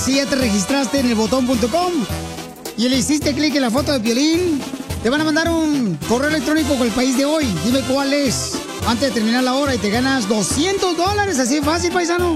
si ya te registraste en elbotón.com y le hiciste clic en la foto de Piolín, te van a mandar un correo electrónico con el país de hoy. Dime cuál es antes de terminar la hora y te ganas $200. Así de fácil, paisano.